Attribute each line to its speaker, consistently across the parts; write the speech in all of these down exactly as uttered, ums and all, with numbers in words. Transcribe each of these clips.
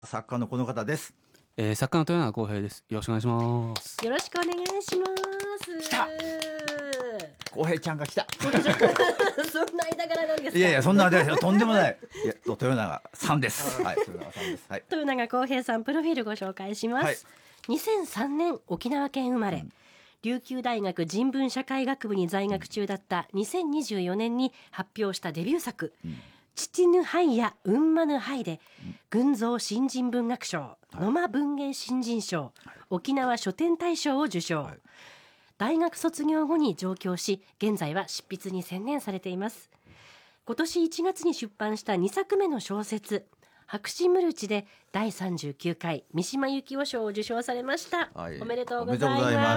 Speaker 1: 作家のこの方です。
Speaker 2: えー、作家の豊永康平です。よろしくお願いします。
Speaker 3: よろしくお願いします。
Speaker 1: 来た浩平ちゃんが来た
Speaker 3: そんな間柄なんですか。
Speaker 1: いやいやそんなですよ、とんでもない。いや豊永さんです。はい、豊永さんです。はい、
Speaker 3: 豊永康平さんプロフィールご紹介します、はい、にせんさんねん沖縄県生まれ、うん、琉球大学人文社会学部に在学中だったにせんにじゅうよねんに発表したデビュー作、うん、父ぬはいやうんまぬはいで、うん、群像新人文学賞、野間文芸新人賞、はい、沖縄書店大賞を受賞、はい、大学卒業後に上京し、現在は執筆に専念されています。今年いちがつに出版したにさくめの小説白紙ムルチでだいさんじゅうきゅうかい三島由紀夫賞を受賞されました、はい、おめでとうございます。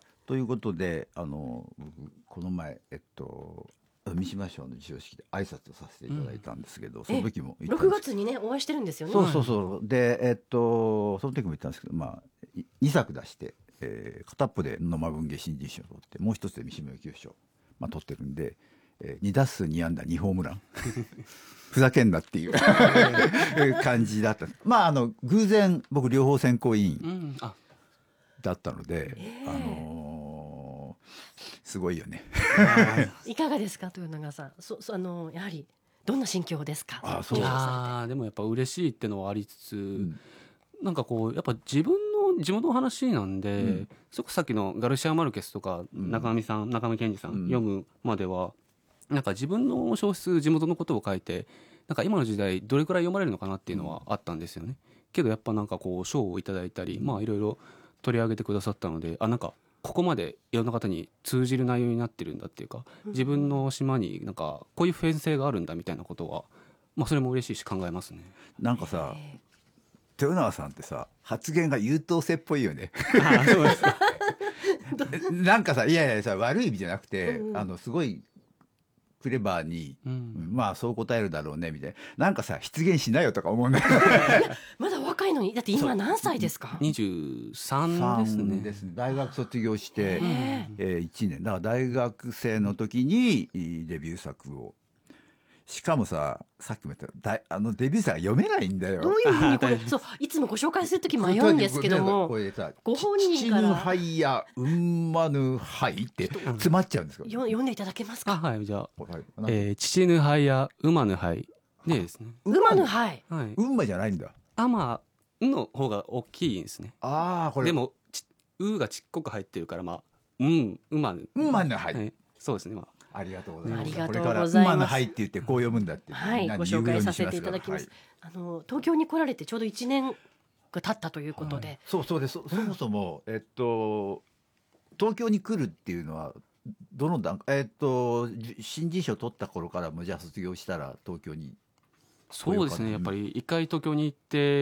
Speaker 1: ということで、あの僕この前、えっと三島賞の授賞式で挨拶をさせていただいたんですけど、うん、その時も言ったんです。
Speaker 3: ろくがつにねお会いしてるんですよね。
Speaker 1: そうそうそうで、えっとその時も言ったんですけど、まあにさく出して、えー、片っぽで野間文芸新人賞を取って、もう一つで三島由紀夫賞、まあ、取ってるんで、えー、にだっすうにあんだにホームランふざけんなっていう感じだった。まああの偶然僕両方選考委員だったので、うん、ああのー、すごいよね
Speaker 3: いかがですか豊永さん。そそあのやはりどんな心境ですか。
Speaker 2: あそうあでもやっぱ嬉しいってのはありつつ、うん、なんかこうやっぱ自分の地元の話なんで、うん、そこさっきのガルシア・マルケスとか中上さん、うん、中上健二さん、うん、読むまではなんか自分の小説地元のことを書いて、なんか今の時代どれくらい読まれるのかなっていうのはあったんですよね。けどやっぱなんかこう賞をいただいたり、まあいろいろ取り上げてくださったので、あなんかここまでいろんな方に通じる内容になってるんだっていうか、自分の島になんかこういう普遍性があるんだみたいなことは、まあそれも嬉しいし考えますね。
Speaker 1: なんかさ、豊永さんってさ発言が優等生っぽいよね
Speaker 2: あそうです
Speaker 1: なんかさいやいやさ悪い意味じゃなくて、うん、あのすごいクレバーに、うん、まあそう答えるだろうねみたいな、なんかさ失言しないよとか思うんだよ
Speaker 3: まだ若いのに。だって今何歳ですか。
Speaker 2: にじゅうさんですね。
Speaker 1: ですね。大学卒業して、えー、いちねんだから大学生の時にデビュー作を、しかもささっきも言っただあのデビュー作が読めないんだよ。
Speaker 3: どういうふうにこれそういつもご紹介する時迷うんですけども、
Speaker 1: これさ
Speaker 3: ご本人から
Speaker 1: 父ぬはいやうんまぬはいって詰まっちゃうんですか。
Speaker 3: 読んでいただけますか。
Speaker 2: あはいじゃあ、はいえー、父ぬはいやうまぬはいでですね。
Speaker 3: うまぬはい、
Speaker 1: はい、うんまじゃないんだ。
Speaker 2: あまの方が大きいんですね。
Speaker 1: ああこれ
Speaker 2: でもうがちっこく入ってるから、まあうんうまぬ
Speaker 1: うんまぬはい、はい、
Speaker 2: そうですね。まあ
Speaker 1: ありがとうございます。
Speaker 3: ありがとうございます。
Speaker 1: これから馬のはいって言ってこう読むんだって、
Speaker 3: はい、ご紹介させていただきます。はい、あの東京に来られてちょうどいちねんが経ったということで、はい、
Speaker 1: そうそうです。 そ, そもそも、えっと東京に来るっていうのはどの段階、えっと新人賞取った頃からもじゃあ卒業したら東京に。
Speaker 2: そうですね、やっぱり一回東京に行って、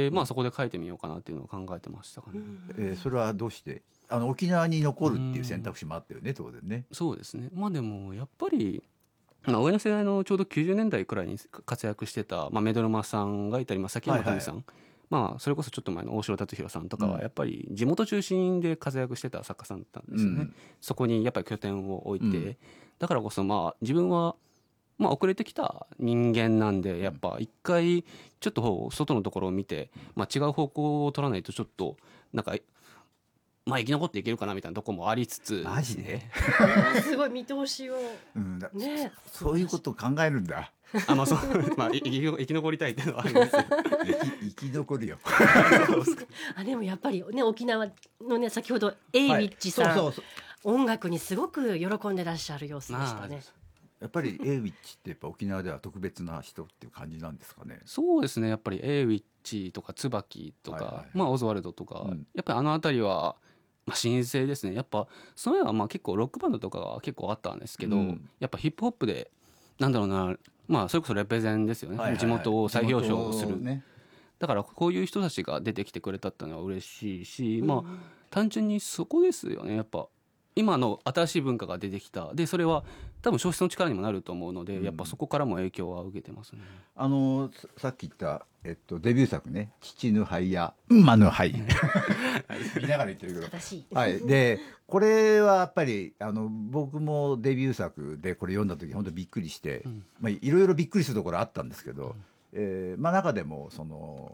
Speaker 2: まあ、そこで書いてみようかなっていうのを考えてましたかね。
Speaker 1: えー、それはどうしてあの沖縄に残るっていう選択肢もあったよね、当然ね。
Speaker 2: そうですね。まあでもやっぱり、まあ、上の世代のちょうどきゅうじゅうねんだいくらいに活躍してた、まあ、メドルマさんがいたり、まあ、崎山文さん、はいはい、まあ、それこそちょっと前の大城達弘さんとかはやっぱり地元中心で活躍してた作家さんだったんですよね、うん、そこにやっぱり拠点を置いて、うん、だからこそまあ自分はまあ遅れてきた人間なんで、やっぱ一回ちょっと外のところを見て、まあ、違う方向を取らないとちょっとなんかまあ生き残っていけるかなみたいなとこもありつつ、
Speaker 1: マジで、
Speaker 3: すごい見通しを、
Speaker 1: うんね、そういうことを考えるんだ。
Speaker 2: あ、まあそうまあ生き、生き残りたいっていうのはありますよ
Speaker 1: 生き、生き残るよ
Speaker 3: あでもやっぱりね沖縄のね先ほどエイウィッチさん、はい、そうそうそう、音楽にすごく喜んでらっしゃる様子でしたね。
Speaker 1: やっぱりエイウィッチってやっぱ沖縄では特別な人っていう感じなんですかね。
Speaker 2: そうですね、やっぱりエイウィッチとか椿とか、はいはいはい、まあ、オズワルドとか、うん、やっぱりあの辺りは、まあ、新星ですね。やっぱその辺はまあ結構ロックバンドとかが結構あったんですけど、うん、やっぱヒップホップでなんだろうな、まあ、それこそレペゼンですよね、はいはいはい、地元を再表彰する、ね、だからこういう人たちが出てきてくれたっていうのは嬉しいし、うん、まあ単純にそこですよね。やっぱ今の新しい文化が出てきた。でそれは多分小説の力にもなると思うので、うん、やっぱそこからも影響は受けてますね。
Speaker 1: あのさっき言った、えっと、デビュー作ね、父ぬはいや馬ぬはい言いながら言ってるけど
Speaker 3: 正しい、
Speaker 1: はい、でこれはやっぱりあの僕もデビュー作でこれ読んだ時本当びっくりして、うん、まあ、いろいろびっくりするところあったんですけど、うん、えーまあ、中でもその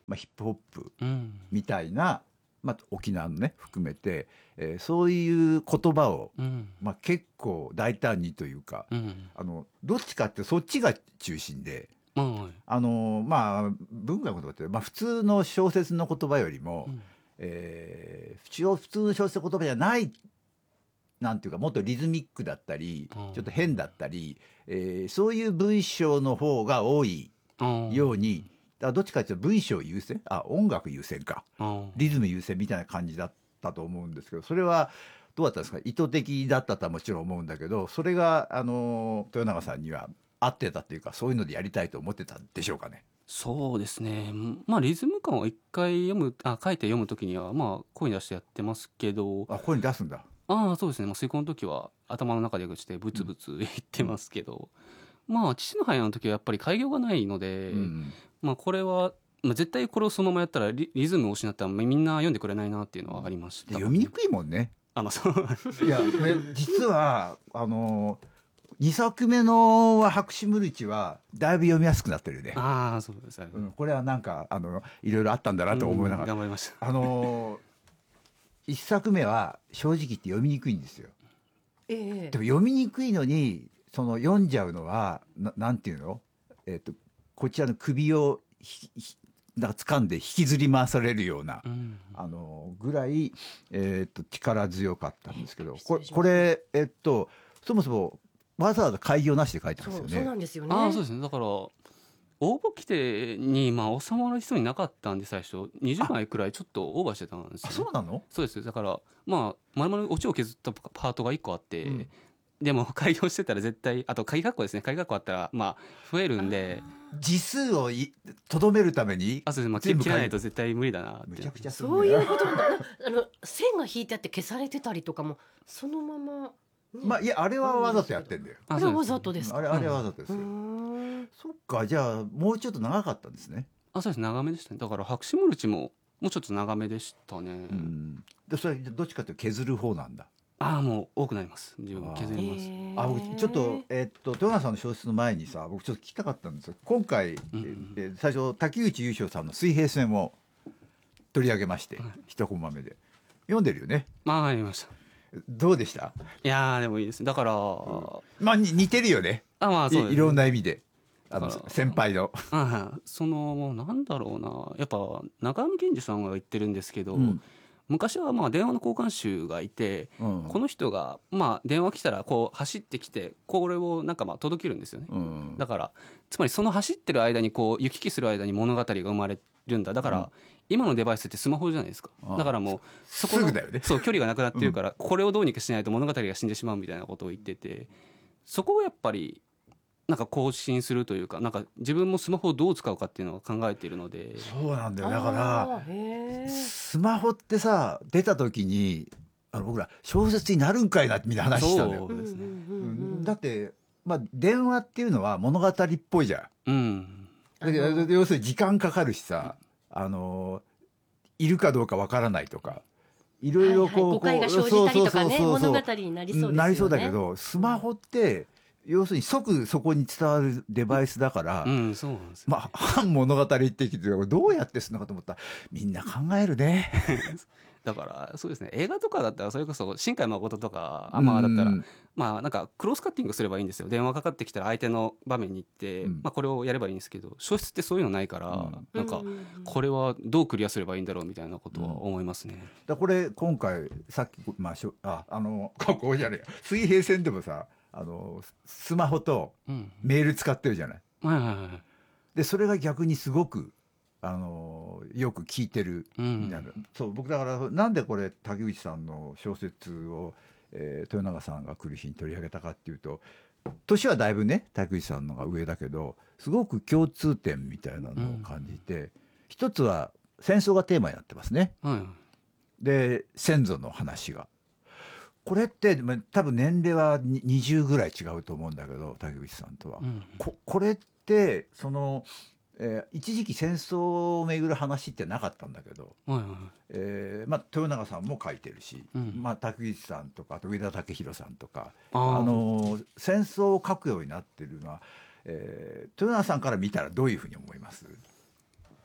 Speaker 1: まあ、ヒップホップ
Speaker 2: うん
Speaker 1: みたいな、まあ、沖縄のね含めて、えーそういう言葉を、
Speaker 2: うん
Speaker 1: まあ、結構大胆にというか、
Speaker 2: うん
Speaker 1: あのどっちかってそっちが中心で、
Speaker 2: まあはい
Speaker 1: あのまあ文学の言葉って、まあ、普通の小説の言葉よりも、
Speaker 2: うん
Speaker 1: えー普通の小説の言葉じゃないなんていうかもっとリズミックだったり、
Speaker 2: うん
Speaker 1: ちょっと変だったり、えーそういう文章の方が多い
Speaker 2: あ
Speaker 1: ように、だからどっちかというと文章優先、あ音楽優先か、
Speaker 2: あ
Speaker 1: リズム優先みたいな感じだったと思うんですけど、それはどうだったんですか？意図的だったとはもちろん思うんだけど、それがあの豊永さんには合ってたっていうか、そういうのでやりたいと思ってたんでしょうかね。
Speaker 2: そうですね。まあリズム感を一回読むあ書いて読むときにはまあ声に出してやってますけど、
Speaker 1: あ声に出すんだ。
Speaker 2: ああそうですね。まあ遂行の時は頭の中でしてブツブツ言ってますけど、まあ父の早の時はやっぱり開業がないので、
Speaker 1: うん
Speaker 2: まあこれは、まあ、絶対これをそのままやったらリリズムを失ったらみんな読んでくれないなっていうのはありました、
Speaker 1: で読みにくいもんね。
Speaker 2: あまあそう
Speaker 1: いや、これ実はあのにさくめの「白紙ムルチ」はだいぶ読みやすくなってるよね。
Speaker 2: ああそうです、
Speaker 1: うん、これはなんかあのいろいろあったんだなと思いながら、
Speaker 2: 頑張りました
Speaker 1: あのいっさくめは正直言って読みにくいんですよ。
Speaker 3: ええ
Speaker 1: でも読みにくいのにその読んじゃうのはななんていうの、えっとこちらの首をひひなんか掴んで引きずり回されるような、
Speaker 2: うん
Speaker 1: あのぐらい、えっと力強かったんですけど、これ
Speaker 3: 失礼します
Speaker 1: これえっとそもそもわざわざ開業なしで書いてますよ
Speaker 3: そうそうな
Speaker 1: ね。
Speaker 3: んですよね。
Speaker 2: ああそうですね。だから応募規定にまあ収まる人になかったんで最初にじゅうまいくらいちょっとオーバーしてたんですよ、
Speaker 1: あ、
Speaker 2: ね、
Speaker 1: そうなの？
Speaker 2: そうですだからまあまるまるオチを削ったパートがいっこあって、
Speaker 1: うん
Speaker 2: でも開業してたら絶対あと鍵括弧ですね鍵括弧あったらまあ増えるんで
Speaker 1: 字数をいとどめるために
Speaker 2: あそうです、まあ、
Speaker 1: 全部
Speaker 2: 切らないと絶対無理だなって
Speaker 1: むちゃくちゃするね
Speaker 3: そういうことなんだ。あの線が引いてあって消されてたりとかもそのまま、ね。
Speaker 1: まあいやあれはわざとやってんだよ。
Speaker 3: あれはわ
Speaker 2: あそうです
Speaker 3: ざとですか。
Speaker 1: あれあれはわざとです
Speaker 3: う
Speaker 1: よ。
Speaker 3: ーん
Speaker 1: そっか、じゃあもうちょっと長かったんですね。
Speaker 2: あそうです長めでしたねだから白紙モルチももうちょっと長めでしたね、
Speaker 1: うん。でそれどっちかというと削る方なんだ。
Speaker 2: ああもう多くなります自分削ります、
Speaker 3: へー
Speaker 1: あ、僕ちょっとえっと豊永さんの小説の前にさ、僕ちょっと聞きたかったんですよ。今回、
Speaker 2: うん
Speaker 1: え最初竹内優勝さんの水平線を取り上げまして、
Speaker 2: はい
Speaker 1: 一コマ目で読んでるよね。
Speaker 2: まあありました
Speaker 1: どうでした？
Speaker 2: いやーでもいいですねだから、
Speaker 1: まあに似てるよね。
Speaker 2: あまあそうです、ね、
Speaker 1: いいろんな意味で。あの
Speaker 2: だから
Speaker 1: 先輩の。
Speaker 2: はいそのなんだろうなやっぱ中上健二さんが言ってるんですけど、
Speaker 1: うん
Speaker 2: 昔はまあ電話の交換手がいて、
Speaker 1: うん
Speaker 2: この人がまあ電話来たらこう走ってきてこれをなんかまあ届けるんですよね、
Speaker 1: うん
Speaker 2: だからつまりその走ってる間にこう行き来する間に物語が生まれるんだだから、
Speaker 1: うん
Speaker 2: 今のデバイスってスマホじゃないですか
Speaker 1: ああ
Speaker 2: だからもうそこの
Speaker 1: すぐだよね。
Speaker 2: そう距離がなくなってるから、これをどうにかしないと物語が死んでしまうみたいなことを言っててそこをやっぱりなんか更新するというかなんか自分もスマホをどう使うかっていうのを考えているので
Speaker 1: そうなんだよ。だから
Speaker 3: あーへー
Speaker 1: スマホってさ出た時にあの僕ら小説になるんかいなってみんな話したんだよ。
Speaker 2: そうですね
Speaker 3: うんうんうん
Speaker 1: う
Speaker 3: うん
Speaker 1: んだってまあ電話っていうのは物語っぽいじゃん。
Speaker 2: うん
Speaker 1: だけど
Speaker 3: あの
Speaker 1: 要するに時間かかるしさ、あのいるかどうかわからないとかいろいろこう、
Speaker 3: はいはい、誤解が生じたりとかね物語になりそうですよね。
Speaker 1: なりそうだけどスマホって要するに即そこに伝わるデバイスだから、
Speaker 2: うんそうなんですよ、
Speaker 1: まあ反物語的ってどうやってするのかと思ったらみんな考えるね。
Speaker 2: だからそうですね映画とかだったらそれこそ新海誠とかアマーだったら、
Speaker 1: うん
Speaker 2: まあなんかクロスカッティングすればいいんですよ電話かかってきたら相手の場面に行って、
Speaker 1: うん
Speaker 2: まあ、これをやればいいんですけど小説ってそういうのないから、
Speaker 1: うん
Speaker 2: なんか
Speaker 3: うんうんうん
Speaker 2: これはどうクリアすればいいんだろうみたいなことは思いますね、
Speaker 1: だこれ今回さっきまあしょああのここじゃねえや水平線でもさあのスマホと
Speaker 2: うん
Speaker 1: メール使ってるじゃない。
Speaker 2: はいはいはい
Speaker 1: でそれが逆にすごくあのよく聞いてる
Speaker 2: うん
Speaker 1: みたいな、そう僕だからなんでこれ竹内さんの小説を、えー豊永さんが来る日に取り上げたかっていうと年はだいぶね竹内さんのが上だけどすごく共通点みたいなのを感じて、一つは戦争がテーマになってますね。
Speaker 2: はいはい
Speaker 1: で先祖の話がこれってまあ多分年齢はににじゅうぐらい違うと思うんだけど竹内さんとは、
Speaker 2: うん
Speaker 1: ここれってその、えー一時期戦争をめぐる話ってなかったんだけど、
Speaker 2: はいはい
Speaker 1: えーまあ、豊永さんも書いてるし、
Speaker 2: うん
Speaker 1: まあ、竹内さんとかあと上田武弘さんとか
Speaker 2: あー
Speaker 1: あのー戦争を書くようになってるのは、えー豊永さんから見たらどういうふうに思います？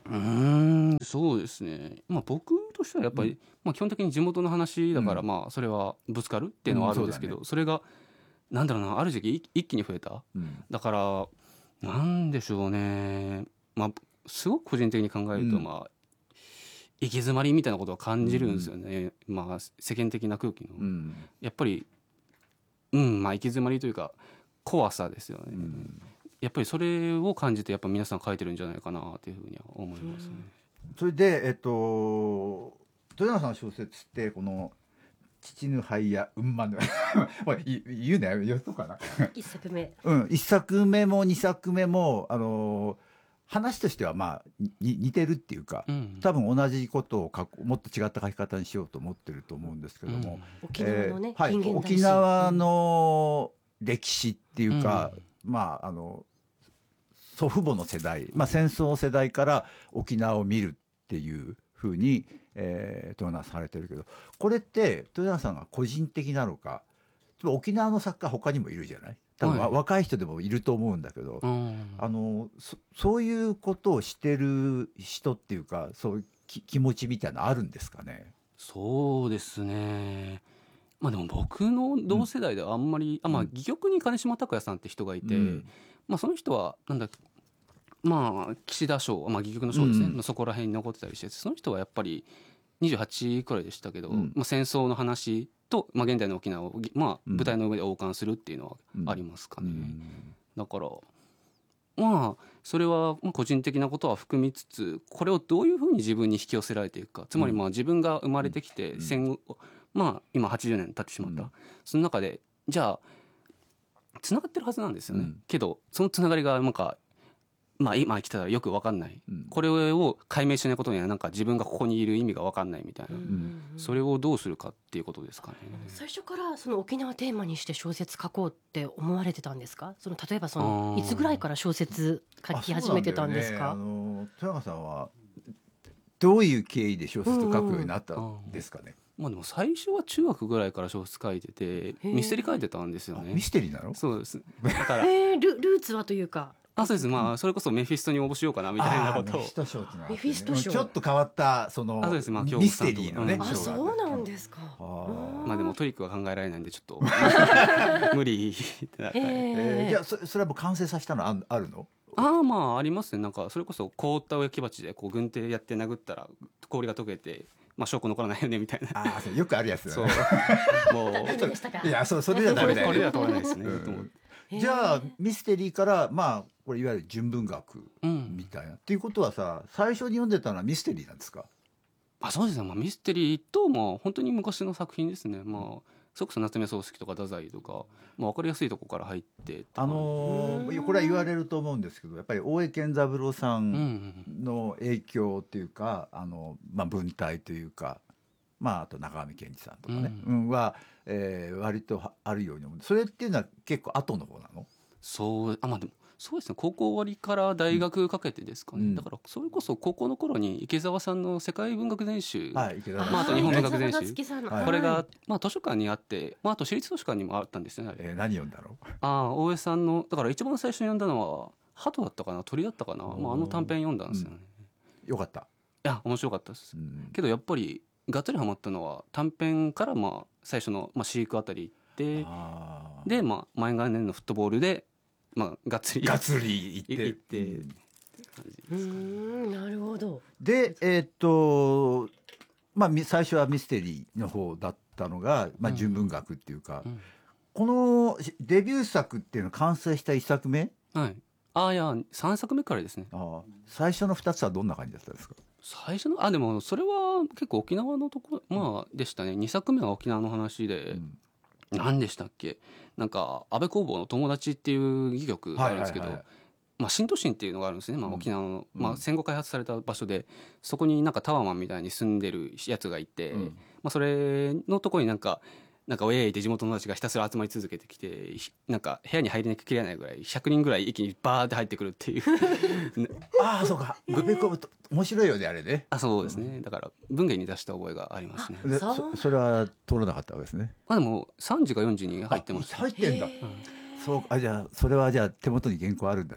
Speaker 2: うーんそうですね、まあ、僕としてはやっぱり、うんまあ、基本的に地元の話だから、
Speaker 1: うん
Speaker 2: まあそれはぶつかるっていうのはあるんですけど、
Speaker 1: うん
Speaker 2: それがなんだろうなある時期一一気に増えた、
Speaker 1: うん
Speaker 2: だからなんでしょうね、まあ、すごく個人的に考えると、
Speaker 1: うん
Speaker 2: まあ行き詰まりみたいなことは感じるんですよね、まあ、世間的な空気の、
Speaker 1: うん
Speaker 2: やっぱりうんまあ行き詰まりというか怖さですよね、
Speaker 1: うん
Speaker 2: やっぱりそれを感じてやっぱ皆さん書いてるんじゃないかなというふうには思いますね。
Speaker 1: それでえっと豊永さんの小説ってこの父の灰やうんまぬおい言うね言うとかな
Speaker 3: 一作目
Speaker 1: うん一作目も二作目もあの話としてはまあに似てるっていうか、
Speaker 2: うん
Speaker 1: 多分同じことを書くもっと違った書き方にしようと思ってると思うんですけども、
Speaker 3: 沖縄のね、
Speaker 1: えーはい、
Speaker 3: 近現代史
Speaker 1: 沖縄の歴史っていうか、
Speaker 2: うん
Speaker 1: まああの祖父母の世代、まあ、戦争世代から沖縄を見るっていうふうに、えー、豊永さんされてるけど、これって豊永さんが個人的なのか、沖縄の作家他にもいるじゃない、多分、
Speaker 2: はい
Speaker 1: 若い人でもいると思うんだけど、
Speaker 2: うん
Speaker 1: あの そ, そういうことをしてる人っていうか、そういうき気持ちみたいなのあるんですかね。
Speaker 2: そうですね、まあでも僕の同世代ではあんまり、
Speaker 1: うん
Speaker 2: あまあ戯曲に金島拓哉さんって人がいて、
Speaker 1: うん
Speaker 2: まあその人はなんだまあ岸田賞、まあ、戯曲の賞ですね、
Speaker 1: うん
Speaker 2: まあそこら辺に残ってたりして、その人はやっぱりにじゅうはちくらいでしたけど、
Speaker 1: うん
Speaker 2: まあ、戦争の話と、まあ、現代の沖縄を、まあ、
Speaker 1: うん
Speaker 2: 舞台の上で王冠するっていうのはありますかね、
Speaker 1: うん
Speaker 2: だからまあそれはまあ個人的なことは含みつつ、これをどういうふうに自分に引き寄せられていくか、つまりまあ自分が生まれてきて
Speaker 1: うん
Speaker 2: 戦後、まあ今はちじゅうねん経ってしまった、
Speaker 1: うん
Speaker 2: その中でじゃあつながってるはずなんですよね、
Speaker 1: うん
Speaker 2: けどそのつながりがなんかまあ今生きてたらよく分かんない、
Speaker 1: うん
Speaker 2: これを解明しないことにはなんか自分がここにいる意味が分かんないみたいな、
Speaker 3: うん
Speaker 2: それをどうするかっていうことですかね。
Speaker 3: 最初からその沖縄テーマにして小説書こうって思われてたんですか？その例えばその
Speaker 2: あー
Speaker 3: いつぐらいから小説書き始めてたんですか？
Speaker 1: あそうなんだよね、あの豊永さんはどういう経緯で小説を書くようになったんですかね。
Speaker 2: まあでも最初は中学ぐらいから小説書いてて
Speaker 3: ー
Speaker 2: ミステリー書いてたんですよね。
Speaker 1: あミステリーなの？
Speaker 2: そうです。だから
Speaker 3: えー、ルルーツはというか
Speaker 2: あそうです、まあそれこそメフィストに応募しようかなみたいなことを
Speaker 1: あーメフィスト賞っていうのがあってね
Speaker 3: メフィスト賞
Speaker 1: ちょっと変わったその
Speaker 2: あそうですまあ
Speaker 1: ミステリーのね
Speaker 2: うん
Speaker 3: あ
Speaker 1: 賞が
Speaker 3: そうなんですか。
Speaker 1: あー
Speaker 2: まあでもトリックは考えられないんでちょっと無理ってなった
Speaker 3: えー
Speaker 1: えーじゃあそそれはもう完成させたのああるの？
Speaker 2: ああまあありますね。なんかそれこそ凍った植木鉢でこう軍手やって殴ったら氷が溶けて、まあ、証拠残らないよねみたいな。
Speaker 1: あーそうよくあるやつだ
Speaker 2: そう
Speaker 1: ね。
Speaker 2: もう
Speaker 3: ダメでしたか？
Speaker 1: いやそそれじゃダメだよね
Speaker 2: これでは通らないですね、
Speaker 1: うん
Speaker 2: と思って
Speaker 1: じゃあミステリーからまあこれいわゆる純文学
Speaker 2: うん
Speaker 1: みたいな、っていうことはさ、最初に読んでたのはミステリーなんですか？
Speaker 2: あそうですね、まあ、ミステリーと、まあ、本当に昔の作品ですね。まあそれこそ夏目漱石とか太宰とか、まあ、分かりやすいとこから入って
Speaker 1: あのーこれは言われると思うんですけど、やっぱり大江健三郎さ
Speaker 2: うんん
Speaker 1: の影響っていうか、あの、まあ、文体というか、まあ、あと中上健二さんとかね、
Speaker 2: うん
Speaker 1: うんは、えー割とはあるように思う。それっていうのは結構後の方なの？
Speaker 2: そうあまあでもそうですね、高校終わりから大学かけてですかね、
Speaker 1: うん
Speaker 2: だからそれこそ高校の頃に池澤さんの世界文学全集、
Speaker 1: はい、池田さん
Speaker 2: まああと日本文学全集
Speaker 3: 池澤夏樹さんの
Speaker 1: はい
Speaker 2: これが、まあ、図書館にあって、まあ、あと私立図書館にもあったんですよねあれ。
Speaker 1: えー何読んだの？
Speaker 2: ああ大江さんのだから一番最初に読んだのは鳩だったかな鳥だったかな、まあ、あの短編読んだんですよね、い
Speaker 1: よかった。
Speaker 2: や面白かったです、
Speaker 1: うん
Speaker 2: けどやっぱりがっつりハマったのは短編からまあ最初の、まあ、飼育あたり行って
Speaker 1: あー
Speaker 2: で、まあ、前元年のフットボールで、まあ、がっつり
Speaker 1: ガッツリ行って
Speaker 2: 行って
Speaker 1: うん
Speaker 3: うーんなるほど。
Speaker 1: でえーっとまあみ最初はミステリーの方だったのが、まあ、
Speaker 2: うん
Speaker 1: 純文学っていうか、
Speaker 2: うん
Speaker 1: このデビュー作っていうのは完成した一作目？
Speaker 2: はい、ああいやさんさくめからですね。
Speaker 1: あー最初のふたつはどんな感じだったんですか？
Speaker 2: 最初のあでもそれは結構沖縄のところまあでしたね。にさくめは沖縄の話で、
Speaker 1: うん
Speaker 2: 何でしたっけ、なんか安倍工房の友達っていう戯曲があるんですけど、
Speaker 1: はいはいはい
Speaker 2: まあ、新都心っていうのがあるんですね、まあ、
Speaker 1: うん
Speaker 2: 沖縄の、
Speaker 1: うん
Speaker 2: まあ、戦後開発された場所でそこになんかタワーマンみたいに住んでるやつがいて、
Speaker 1: うん
Speaker 2: まあ、それのところになんかなんか親って地元の友達がひたすら集まり続けてきてひなんか部屋に入りなきゃいけないぐらいひゃくにんぐらい一気にバーって入ってくるっていう
Speaker 1: ああそうかグベコブと面白いよねあれね。
Speaker 2: あそうですね、だから文芸に出した覚えがありますね。
Speaker 1: で
Speaker 3: そう
Speaker 1: そそれは通らなかったわけですね。
Speaker 2: まあでもさんじかよんじに入ってました。
Speaker 1: あ入ってんだ。
Speaker 3: へー
Speaker 1: そうあじゃあそれはじゃあ手元に原稿あるんだね。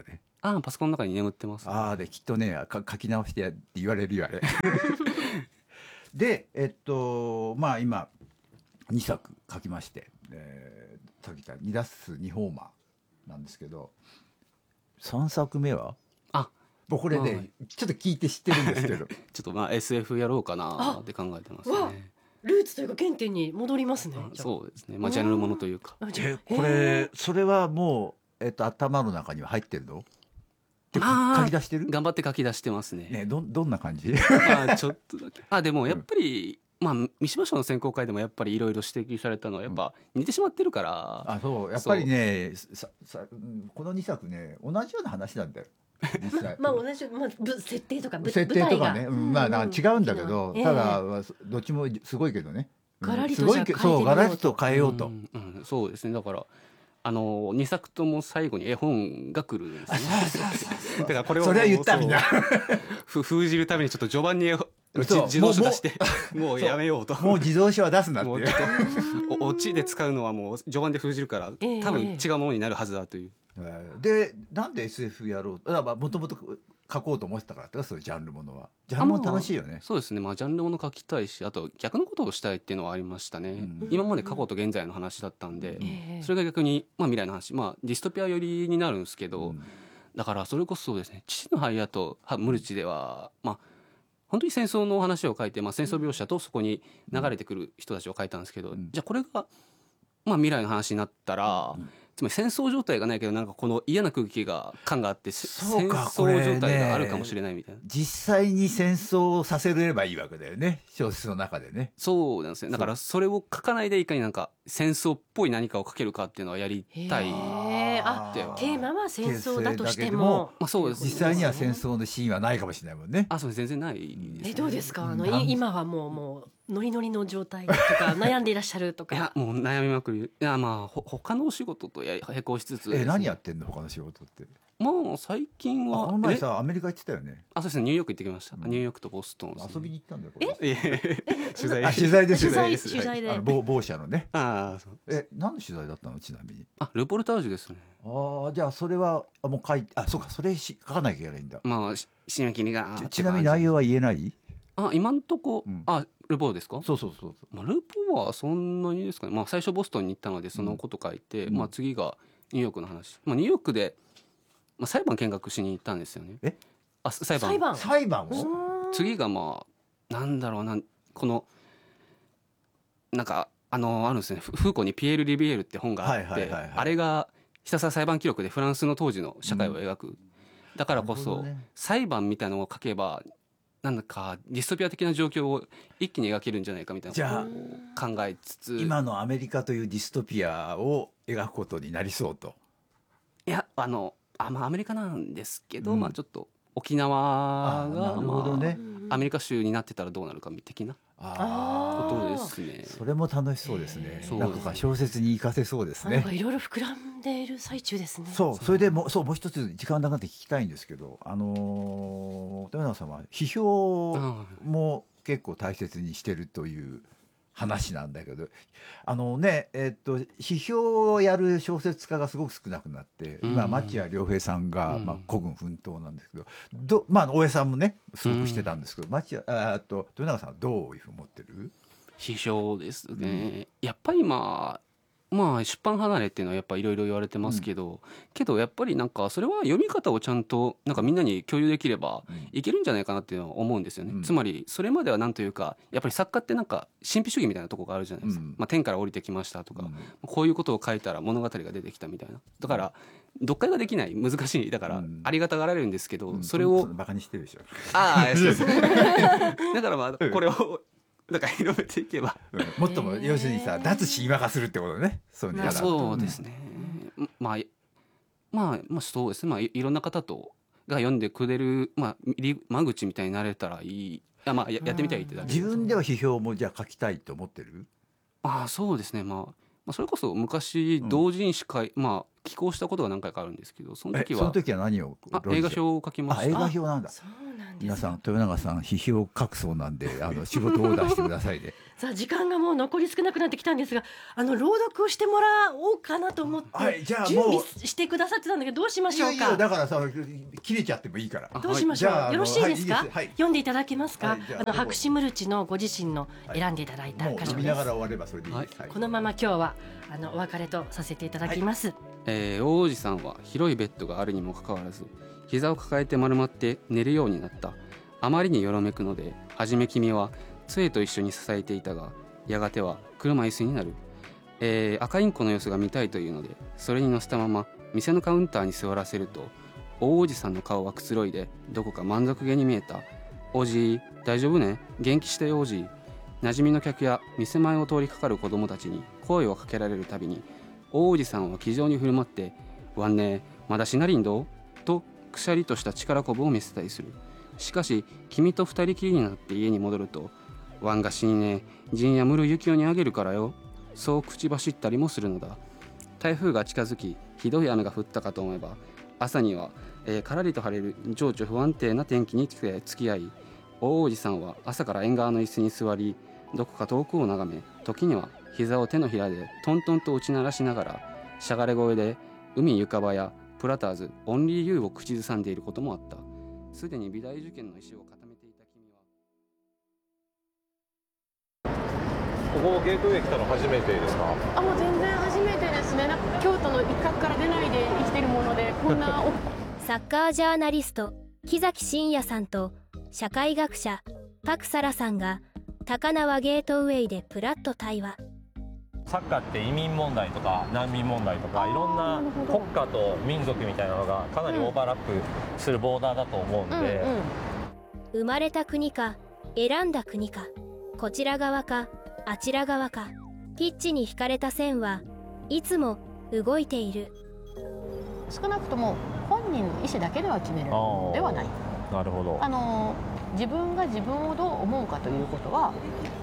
Speaker 2: ああパソコンの中に眠ってます、ね、
Speaker 1: ああできっとねか書き直してやって言われるよあれでえっとまあ今にさく書きまして、えー、さっき言ったに脱出にホーマーなんですけど、さんさくめは
Speaker 2: あ
Speaker 1: 僕これね、
Speaker 2: はい、
Speaker 1: ちょっと聞いて知ってるんですけど
Speaker 2: ちょっとまあ エスエフ やろうかなって考えてますね。
Speaker 3: ルーツというか原点に戻りますね。
Speaker 2: そうですね、まあ、ジャンルものというか。
Speaker 1: えこれそれはもう、えっと、頭の中には入ってるのって
Speaker 2: まあ
Speaker 1: 書き出してる
Speaker 2: 頑張って書き出してますね。
Speaker 1: ねどどんな感じ
Speaker 2: まあちょっとだけあでもやっぱり、うん、まあ三島賞の選考会でもやっぱりいろいろ指摘されたのはやっぱ似てしまってるから、
Speaker 1: あそうやっぱりねささこのにさくね同じような話なんだよ実際
Speaker 3: まあ同じ、まあ、ぶ設定とかぶ
Speaker 1: 設定とかね、
Speaker 3: 舞台が、
Speaker 1: うんまあなんか違うんだけど、
Speaker 3: ええ
Speaker 1: ただどっちもすごいけどね、うん
Speaker 3: ガラリと
Speaker 1: すごいけそう
Speaker 3: じゃあ変えてみようと
Speaker 1: ガラリと変えようと、
Speaker 2: うんうん、そうですね。だからあのにさくとも最後に絵本が来るんですね。だからこれを
Speaker 1: それは言ったみんな
Speaker 2: ふ封じるためにちょっと序盤に絵本
Speaker 1: そう
Speaker 2: 自動書出してもうやめようと。
Speaker 1: もう自動車は出すなっていう
Speaker 2: もうちょっとおオチで使うのはもう序盤で封じるから
Speaker 3: ええ
Speaker 2: 多分違うものになるはずだという。
Speaker 1: でなんで エスエフ やろうもともと書こうと思ってたからってそういうジャンルものはジャンルもの楽しいよね。
Speaker 2: そうですね、まあ、ジャンルもの書きたいしあと逆のことをしたいっていうのはありましたね、うん、今まで過去と現在の話だったんで、うん、それが逆に、まあ、未来の話、まあ、ディストピア寄りになるんですけど、うん、だからそれこそそうですね父の母とムルチでは、まあ、本当に戦争の話を書いて、まあ、戦争描写とそこに流れてくる人たちを書いたんですけど、うん、じゃあこれが、まあ、未来の話になったら、うんつまり戦争状態がないけどなんかこの嫌な空気が感があって戦争状態があるかもしれないみたいな、ね、
Speaker 1: 実際に戦争をさせればいいわけだよね小説の中でね。
Speaker 2: そうなんですよ。だからそれを書かないでいかになんか戦争っぽい何かを書けるかっていうのはやりたい。
Speaker 3: あテーマは戦争だとしても、
Speaker 2: まあ、そうです。
Speaker 1: 実際には戦争のシーンはないかもしれないもんね。
Speaker 2: あそうです全然ないです、ね、
Speaker 3: えどうですかあの今はもうもうノリノリの状態とか悩んでいらっしゃるとか。
Speaker 2: いやもう悩みまくり。いやまあほ他のお仕事とや並行しつつ、
Speaker 1: ね、え何やってんの他の仕事って。
Speaker 2: まあ最近は
Speaker 1: この前さアメリカ行ってたよね。
Speaker 2: あそうですねニューヨーク行ってきました、うん、ニューヨークとボストン、ね、
Speaker 1: 遊びに行ったんだよこ
Speaker 3: れ。
Speaker 2: え取材
Speaker 1: あ取材です
Speaker 3: 取材です取材で、
Speaker 1: はい、某, 某社のね。
Speaker 2: あそう
Speaker 1: え何の取材だったのちなみに。
Speaker 2: あルポルタージュですね。
Speaker 1: あじゃあそれはもう書いてあそうかそれし書かなきゃいけないんだ。
Speaker 2: まあ締め切りが
Speaker 1: ち, ちなみに内容は言えない。
Speaker 2: あ今んとこ、うん、あルポですか。
Speaker 1: そうそうそうそう、
Speaker 2: まあ、ルポはそんなにですかね、まあ、最初ボストンに行ったのでそのこと書いて、うんまあ、次がニューヨークの話、まあ、ニューヨークで、まあ、裁判見学しに行ったんですよね。
Speaker 1: え
Speaker 2: あ裁判
Speaker 3: 裁判
Speaker 1: 裁判を
Speaker 2: 次がまあなんだろうなこのなんかあのあるんですねフーコーにピエール・リビエールって本があって、はいはいはいはい、あれがひたすら裁判記録でフランスの当時の社会を描く、うん、だからこそ、ね、裁判みたいなのを書けばなんだかディストピア的な状況を一気に描けるんじゃないかみたいなことを考えつつ
Speaker 1: 今のアメリカというディストピアを描くことになりそうと。
Speaker 2: いやあのあ、まあ、アメリカなんですけど、うんまあ、ちょっと沖縄が、まあね、アメリカ州になってたらどうなるか的なことですね。
Speaker 1: それも楽しそうですね。なんか小説に活かせそうですね。
Speaker 3: いろいろ膨らんでいる最中ですね。
Speaker 1: そうそれでもそうもう一つ時間なくなって聞きたいんですけど、あの豊永さんは批評も結構大切にしてるという話なんだけど、あのねえっと批評をやる小説家がすごく少なくなって、うん、今町屋良平さんが、うんまあ、孤軍奮闘なんですけど、どまあ大江さんもねすごくしてたんですけど、うん、町屋あと豊永さんはどういうふうに思ってる？
Speaker 2: 批評ですね、うん、やっぱりまあまあ出版離れっていうのはやっぱいろいろ言われてますけど、うん、けどやっぱりなんかそれは読み方をちゃんとなんかみんなに共有できればいけるんじゃないかなっていうのは思うんですよね、うん、つまりそれまではなんというかやっぱり作家ってなんか神秘主義みたいなところがあるじゃないですか、うんまあ、天から降りてきましたとか、うん、こういうことを書いたら物語が出てきたみたいな、だから読解ができない難しいだからありがたがられるんですけど、うん、それを
Speaker 1: バカにしてるでしょ。
Speaker 2: ああそうですだからまあこれをだから広めていけば、
Speaker 1: うん、もっとも要するにさ脱神話化するってことね。
Speaker 2: そういうのそうですね、うん、まあまあまあそうですね、まあいろんな方とが読んでくれるまあ間口みたいになれたらいい。あまあ や, やってみたいってだけ。
Speaker 1: 自分では批評もじゃあ書きたいと思ってる？
Speaker 2: ああそうですね、まあ、まあそれこそ昔同人誌か、うん、まあ寄稿したことが何回かあるんですけど、その時は
Speaker 1: その時は何を
Speaker 2: あ映画表を書きました。
Speaker 1: あ映画表なんだ。
Speaker 3: そうなんです。
Speaker 1: 皆さん豊永さん批評を書くそうなんであの仕事をオーダーしてくださいね。
Speaker 3: さあ時間がもう残り少なくなってきたんですが、あの朗読をしてもらおうかなと思って、
Speaker 1: はい、じゃあもう
Speaker 3: 準備してくださってたんだけどどうしましょうか。
Speaker 1: いやいやだからさ切れちゃってもいいから。
Speaker 3: どうしましょう、
Speaker 1: はい、
Speaker 3: よろしいですか、
Speaker 1: はいいいですはい、
Speaker 3: 読んでいただけますか、
Speaker 1: はい、
Speaker 3: あの白紙ムルチのご自身の選んでいただいた箇所です。
Speaker 1: もう見ながら終わればそれでいいです、
Speaker 3: はい、このまま今日はあのお別れとさせていただきます、はい。
Speaker 2: えー、大王子さんは広いベッドがあるにもかかわらず膝を抱えて丸まって寝るようになった。あまりによろめくのではじめ君は杖と一緒に支えていたが、やがては車椅子になる。えー、赤インコの様子が見たいというのでそれに乗せたまま店のカウンターに座らせると、大王子さんの顔はくつろいでどこか満足げに見えた。おじい大丈夫ね、元気してよおじい。馴染みの客や店前を通りかかる子供たちに声をかけられるたびに大王子さんは気丈に振る舞って「わんねまだしなりんどう?」とくしゃりとした力こぶを見せたりする。しかし君と二人きりになって家に戻ると「わんが死にね陣やむる雪をにあげるからよ」そう口走ったりもするのだ。台風が近づきひどい雨が降ったかと思えば朝には、えー、からりと晴れる情緒不安定な天気に付き合い、大王子さんは朝から縁側の椅子に座りどこか遠くを眺め、時には膝を手のひらでトントンと打ち鳴らしながらしゃがれ声で海ゆかばやプラターズオンリーユーを口ずさんでいることもあった。すでに美大受験の石を固めていた君は。
Speaker 4: ここゲートウェイ来たの初めてですか？
Speaker 5: あ、もう全然初めてですね。なんか京都の一角から出ないで生きてるものでこんな
Speaker 6: サッカージャーナリスト木崎真也さんと社会学者パクサラさんが高輪ゲートウェイでプラッと対話。
Speaker 4: サッカーって移民問題とか難民問題とかいろんな国家と民族みたいなのがかなりオーバーラップするボーダーだと思うんで、うんうん、
Speaker 6: 生まれた国か選んだ国か、こちら側かあちら側か、ピッチに引かれた線はいつも動いている。
Speaker 5: 少なくとも本人の意思だけでは決めるのではない。
Speaker 4: なるほど。
Speaker 5: あの自分が自分をどう思うかということは